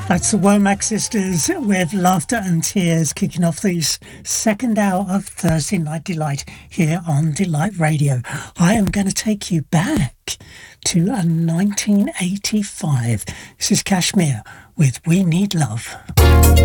That's the Womack Sisters with Laughter and Tears kicking off the second hour of Thursday Night Delight here on Delight Radio. I am going to take you back to 1985. This is Kashmir with We Need Love.